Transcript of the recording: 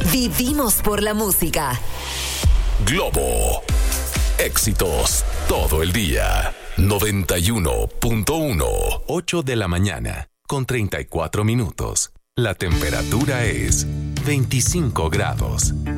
Vivimos por la música. Globo. Éxitos todo el día. 91.1. 8 de la mañana, con 34 minutos. La temperatura es 25 grados.